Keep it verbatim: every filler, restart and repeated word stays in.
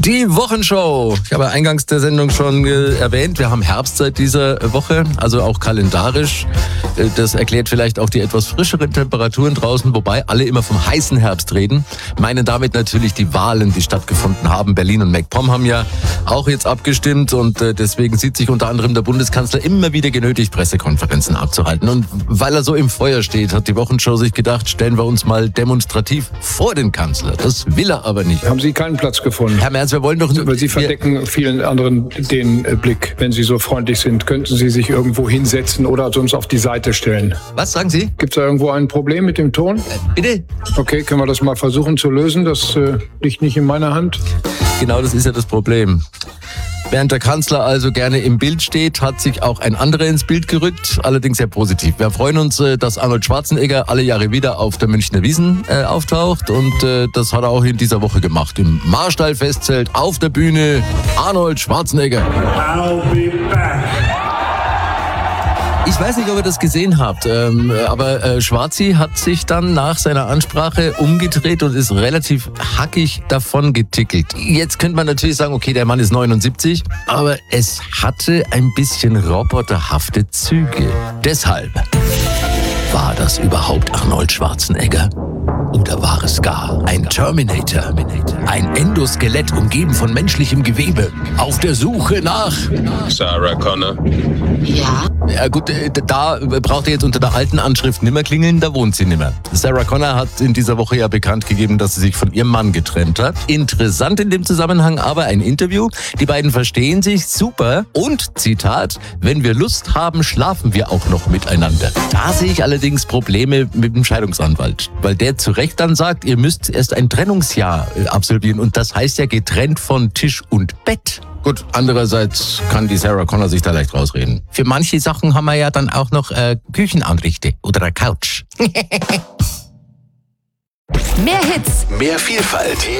Die Wochenshow. Ich habe eingangs der Sendung schon äh, erwähnt, wir haben Herbst seit dieser Woche, also auch kalendarisch. Äh, das erklärt vielleicht auch die etwas frischeren Temperaturen draußen, wobei alle immer vom heißen Herbst reden. Meinen damit natürlich die Wahlen, die stattgefunden haben. Berlin und MacPom haben ja auch jetzt abgestimmt und äh, deswegen sieht sich unter anderem der Bundeskanzler immer wieder genötigt, Pressekonferenzen abzuhalten. Und weil er so im Feuer steht, hat die Wochenshow sich gedacht, stellen wir uns mal demonstrativ vor den Kanzler. Das will er aber nicht. Haben Sie keinen Platz gefunden? Herr Merz, wir wollen doch... Aber Sie verdecken wir, vielen anderen den äh, Blick. Wenn Sie so freundlich sind, könnten Sie sich irgendwo hinsetzen oder uns auf die Seite stellen. Was sagen Sie? Gibt es da irgendwo ein Problem mit dem Ton? Äh, bitte? Okay, können wir das mal versuchen zu lösen? Das äh, liegt nicht in meiner Hand. Genau, das ist ja das Problem. Während der Kanzler also gerne im Bild steht, hat sich auch ein anderer ins Bild gerückt, allerdings sehr positiv. Wir freuen uns, dass Arnold Schwarzenegger alle Jahre wieder auf der Münchner Wiesn äh, auftaucht und äh, das hat er auch in dieser Woche gemacht. Im Marstall-Festzelt auf der Bühne Arnold Schwarzenegger. I'll be back. Ich weiß nicht, ob ihr das gesehen habt, ähm, aber äh, Schwarzi hat sich dann nach seiner Ansprache umgedreht und ist relativ hackig davon getickelt. Jetzt könnte man natürlich sagen, okay, der Mann ist neunundsiebzig, aber es hatte ein bisschen roboterhafte Züge. Deshalb, war das überhaupt Arnold Schwarzenegger? Oder war es gar ein Terminator? Ein Endoskelett umgeben von menschlichem Gewebe. Auf der Suche nach... Sarah Connor. Ja? Ja gut, da braucht ihr jetzt unter der alten Anschrift nimmer klingeln, da wohnt sie nimmer. Sarah Connor hat in dieser Woche ja bekannt gegeben, dass sie sich von ihrem Mann getrennt hat. Interessant in dem Zusammenhang aber ein Interview. Die beiden verstehen sich super und, Zitat, wenn wir Lust haben, schlafen wir auch noch miteinander. Da sehe ich allerdings Probleme mit dem Scheidungsanwalt, weil der zu Recht dann sagt, ihr müsst erst ein Trennungsjahr absolvieren und das heißt ja getrennt von Tisch und Bett. Gut, andererseits kann die Sarah Connor sich da leicht rausreden. Für manche Sachen haben wir ja dann auch noch äh, Küchenanrichte oder eine Couch. Mehr Hits, mehr Vielfalt.